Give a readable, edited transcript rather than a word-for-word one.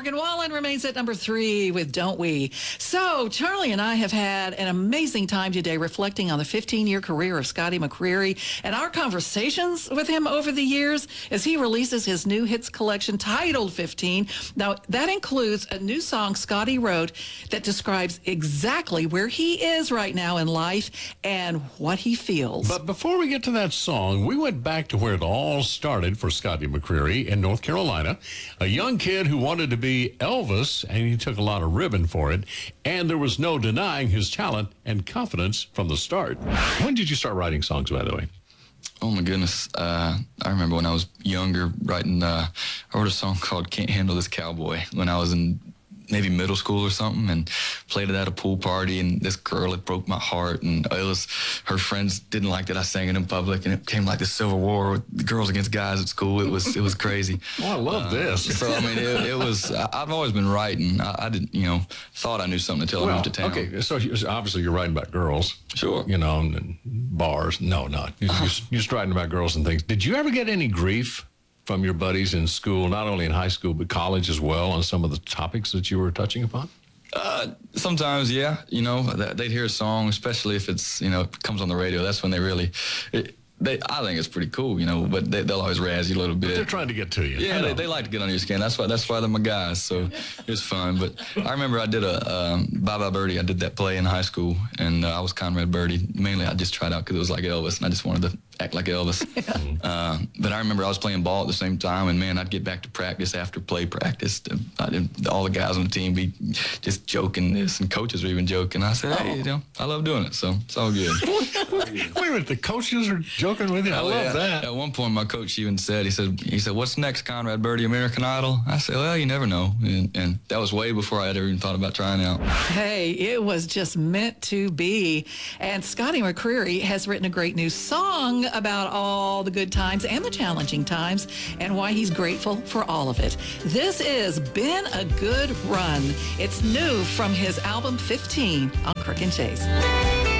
Morgan Wallen remains at number 3 with Don't We. So Charlie and I have had an amazing time today reflecting on the 15-year career of Scotty McCreery and our conversations with him over the years as he releases his new hits collection titled 15. Now, that includes a new song Scotty wrote that describes exactly where he is right now in life and what he feels. But before we get to that song, we went back to where it all started for Scotty McCreery in North Carolina. A young kid who wanted to be Elvis, and he took a lot of ribbon for it, and there was no denying his talent and confidence from the start. When did you start writing songs, by the way? Oh my goodness. I remember when I was younger writing, I wrote a song called Can't Handle This Cowboy when I was in maybe middle school or something, and played it at a pool party, and this girl, it broke my heart, and her friends didn't like that I sang it in public, and it became like the Civil War with girls against guys at school. It was crazy. Oh, I love this. So I mean, it was. I've always been writing. I didn't, thought I knew something until I moved to town. Okay, so obviously you're writing about girls. Sure. And bars. No, not. You're just writing about girls and things. Did you ever get any grief from your buddies in school, not only in high school, but college as well, on some of the topics that you were touching upon? Sometimes, yeah. They'd hear a song, especially if it's, it comes on the radio. That's when they really, I think it's pretty cool, but they'll always razz you a little bit. But they're trying to get to you. Yeah, they like to get under your skin. That's why they're my guys. So it was fun. But I remember I did a Bye Bye Birdie. I did that play in high school, and I was Conrad Birdie. Mainly, I just tried out because it was like Elvis, and I just wanted to act like Elvis. But I remember I was playing ball at the same time, and man, I'd get back to practice after play practice. All the guys on the team be just joking this, and coaches were even joking. I said, hey, I love doing it, so it's all good. Wait a minute, the coaches are joking with you? I love that. At one point, my coach even said, he said, what's next, Conrad Birdie, American Idol? I said, well, you never know. And that was way before I had ever even thought about trying out. Hey, it was just meant to be. And Scotty McCreery has written a great new song about all the good times and the challenging times and why he's grateful for all of it. This is Been a Good Run. It's new from his album 15 on Crook and Chase.